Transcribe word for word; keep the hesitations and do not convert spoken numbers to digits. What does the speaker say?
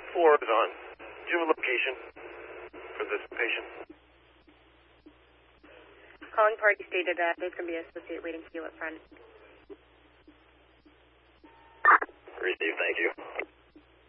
four is on. Do you have a location for this patient? Calling party stated that there's going to be an associate waiting for you up front. Receive, thank you.